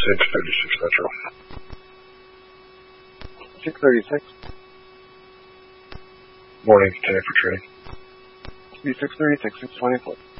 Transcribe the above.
636 Metro. 636. Morning, 10 for training. Speed 636, 624.